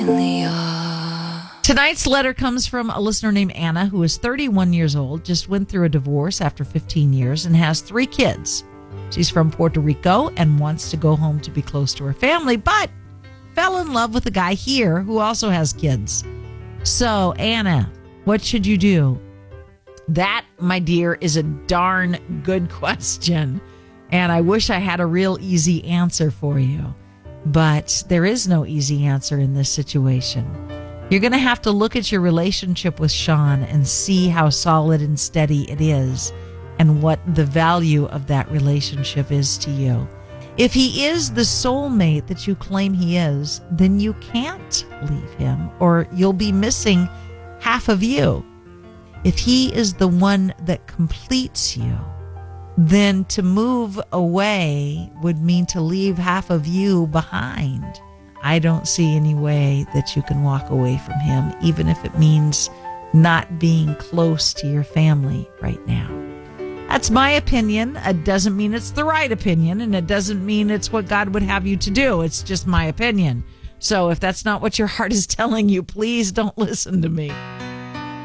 Tonight's letter comes from a listener named Anna, who is 31 years old, just went through a divorce after 15 years, and has 3 kids. She's from Puerto Rico and wants to go home to be close to her family, but fell in love with a guy here who also has kids. So, Anna, what should you do? That, my dear, is a darn good question. And I wish I had a real easy answer for you. But there is no easy answer in this situation. You're going to have to look at your relationship with Sean and see how solid and steady it is and what the value of that relationship is to you. If he is the soulmate that you claim he is, then you can't leave him or you'll be missing half of you. If he is the one that completes you, then to move away would mean to leave half of you behind. I don't see any way that you can walk away from him, even if it means not being close to your family right now. That's my opinion. It doesn't mean it's the right opinion, and it doesn't mean it's what God would have you to do. It's just my opinion. So if that's not what your heart is telling you, please don't listen to me.